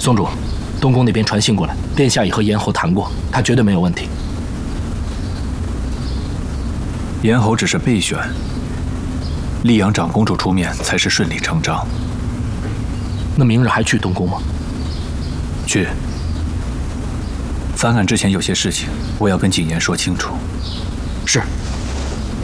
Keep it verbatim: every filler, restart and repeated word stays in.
宗主，东宫那边传信过来，殿下已和严侯谈过，他绝对没有问题。 严侯只是备选，溧阳长公主出面才是顺理成章。 那明日还去东宫吗？ 去。翻案之前有些事情，我要跟景言说清楚。 是。